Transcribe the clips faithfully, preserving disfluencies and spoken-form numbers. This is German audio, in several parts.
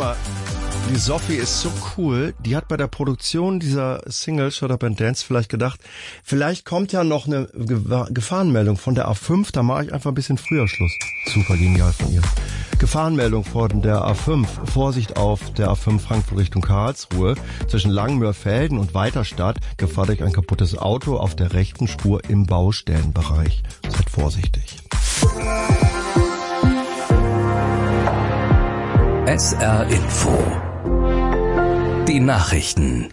mal, die Sophie ist so cool, die hat bei der Produktion dieser Single Shut Up and Dance vielleicht gedacht, vielleicht kommt ja noch eine Gefahrenmeldung von der A fünf, da mache ich einfach ein bisschen früher Schluss. Super genial von ihr. Gefahrenmeldung von der A fünf. Vorsicht auf der A fünf Frankfurt Richtung Karlsruhe. Zwischen Langenmörfelden und Weiterstadt gefahr durch ein kaputtes Auto auf der rechten Spur im Baustellenbereich. Seid vorsichtig. S R Info. Die Nachrichten.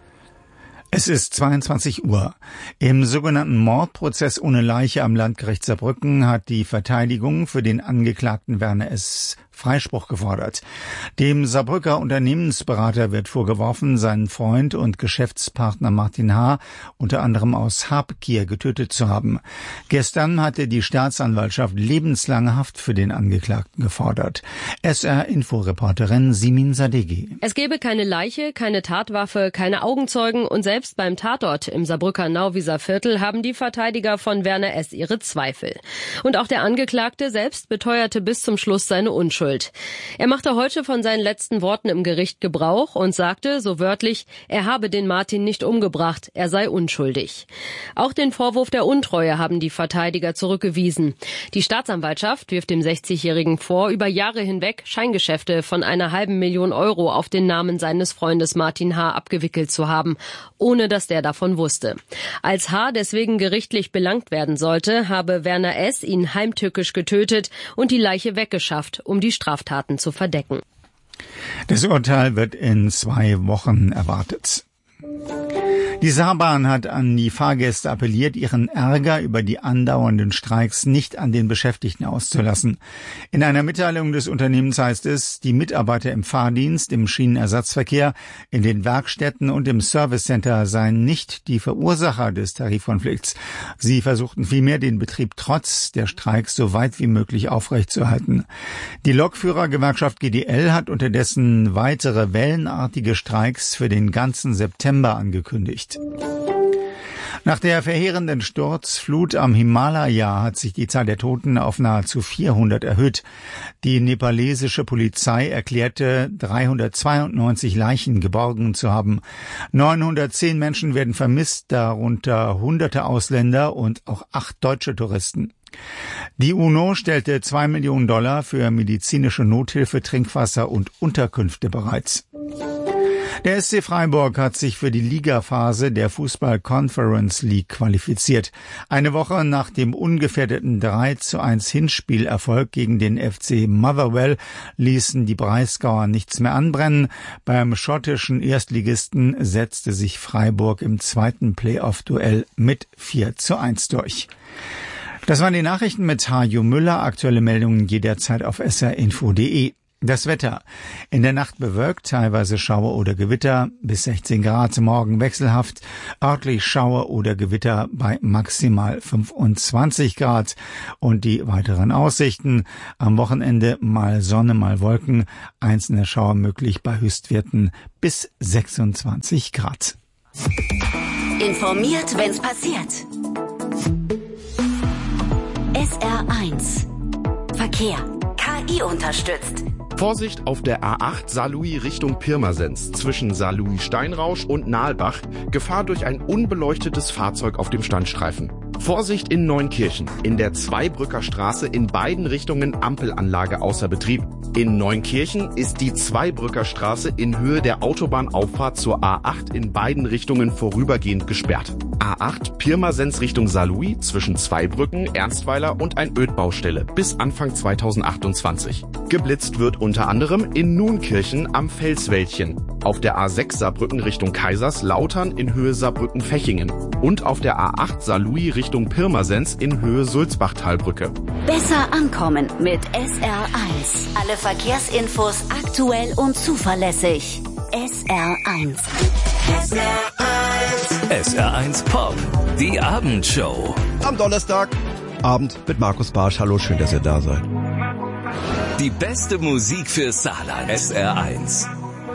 Es ist zweiundzwanzig Uhr. Im sogenannten Mordprozess ohne Leiche am Landgericht Saarbrücken hat die Verteidigung für den Angeklagten Werner S. Freispruch gefordert. Dem Saarbrücker Unternehmensberater wird vorgeworfen, seinen Freund und Geschäftspartner Martin H. unter anderem aus Habgier getötet zu haben. Gestern hatte die Staatsanwaltschaft lebenslange Haft für den Angeklagten gefordert. S R-Info-Reporterin Simin Sadeghi. Es gebe keine Leiche, keine Tatwaffe, keine Augenzeugen und selbst beim Tatort im Saarbrücker Nauwieser Viertel haben die Verteidiger von Werner S. ihre Zweifel. Und auch der Angeklagte selbst beteuerte bis zum Schluss seine Unschuld. Er machte heute von seinen letzten Worten im Gericht Gebrauch und sagte, so wörtlich, er habe den Martin nicht umgebracht, er sei unschuldig. Auch den Vorwurf der Untreue haben die Verteidiger zurückgewiesen. Die Staatsanwaltschaft wirft dem sechzigjährigen vor, über Jahre hinweg Scheingeschäfte von einer halben Million Euro auf den Namen seines Freundes Martin H. abgewickelt zu haben, ohne dass der davon wusste. Als H. deswegen gerichtlich belangt werden sollte, habe Werner S. ihn heimtückisch getötet und die Leiche weggeschafft, um die Straftaten zu verdecken. Das Urteil wird in zwei Wochen erwartet. Die Saarbahn hat an die Fahrgäste appelliert, ihren Ärger über die andauernden Streiks nicht an den Beschäftigten auszulassen. In einer Mitteilung des Unternehmens heißt es, die Mitarbeiter im Fahrdienst, im Schienenersatzverkehr, in den Werkstätten und im Servicecenter seien nicht die Verursacher des Tarifkonflikts. Sie versuchten vielmehr, den Betrieb trotz der Streiks so weit wie möglich aufrechtzuerhalten. Die Lokführergewerkschaft G D L hat unterdessen weitere wellenartige Streiks für den ganzen September angekündigt. Nach der verheerenden Sturzflut am Himalaya hat sich die Zahl der Toten auf nahezu vierhundert erhöht. Die nepalesische Polizei erklärte, dreihundertzweiundneunzig Leichen geborgen zu haben. neunhundertzehn Menschen werden vermisst, darunter hunderte Ausländer und auch acht deutsche Touristen. Die UNO stellte zwei Millionen Dollar für medizinische Nothilfe, Trinkwasser und Unterkünfte bereit. Der S C Freiburg hat sich für die Ligaphase der Fußball-Conference League qualifiziert. Eine Woche nach dem ungefährdeten drei zu eins Hinspielerfolg gegen den F C Motherwell ließen die Breisgauer nichts mehr anbrennen. Beim schottischen Erstligisten setzte sich Freiburg im zweiten Playoff-Duell mit vier zu eins durch. Das waren die Nachrichten mit Hajo Müller. Aktuelle Meldungen jederzeit auf s r info punkt d e. Das Wetter. In der Nacht bewölkt, teilweise Schauer oder Gewitter, bis sechzehn Grad, morgen wechselhaft, örtlich Schauer oder Gewitter bei maximal fünfundzwanzig Grad. Und die weiteren Aussichten, am Wochenende mal Sonne, mal Wolken, einzelne Schauer möglich bei Höchstwerten bis sechsundzwanzig Grad. Informiert, wenn's passiert. S R eins. Verkehr. K I unterstützt. Vorsicht auf der A acht Saarlouis Richtung Pirmasens zwischen Saarlouis-Steinrausch und Nahlbach. Gefahr durch ein unbeleuchtetes Fahrzeug auf dem Standstreifen. Vorsicht in Neunkirchen. In der Zweibrücker Straße in beiden Richtungen Ampelanlage außer Betrieb. In Neunkirchen ist die Zweibrücker Straße in Höhe der Autobahnauffahrt zur A acht in beiden Richtungen vorübergehend gesperrt. A acht Pirmasens Richtung Saarlouis zwischen Zweibrücken, Ernstweiler und ein Ödbaustelle bis Anfang zweitausendachtundzwanzig. Geblitzt wird unter anderem in Nunkirchen am Felswäldchen, auf der A sechs Saarbrücken Richtung Kaiserslautern in Höhe Saarbrücken-Fechingen und auf der A acht Saarlouis Richtung Pirmasens in Höhe Sulzbachtalbrücke. Besser ankommen mit S R eins. Alle Verkehrsinfos aktuell und zuverlässig. S R eins. S R eins. S R eins Pop, die Abendshow. Am Donnerstag Abend mit Markus Barsch. Hallo, schön, dass ihr da seid. Die beste Musik für Saarland. S R eins.